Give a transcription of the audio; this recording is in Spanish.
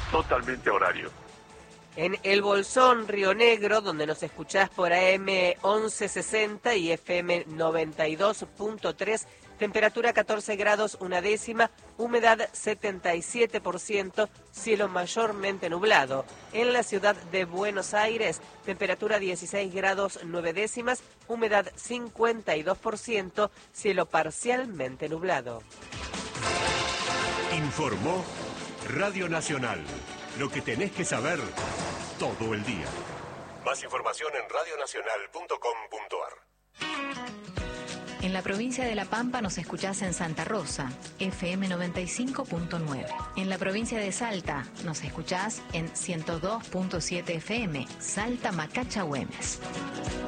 totalmente a horario. En El Bolsón, Río Negro, donde nos escuchás por AM 1160 y FM 92.3, temperatura 14 grados una décima, humedad 77%, cielo mayormente nublado. En la ciudad de Buenos Aires, temperatura 16 grados 9 décimas, humedad 52%, cielo parcialmente nublado. Informó Radio Nacional. Lo que tenés que saber todo el día. Más información en radionacional.com.ar. En la provincia de La Pampa nos escuchás en Santa Rosa, FM 95.9. En la provincia de Salta nos escuchás en 102.7 FM, Salta Macacha Güemes.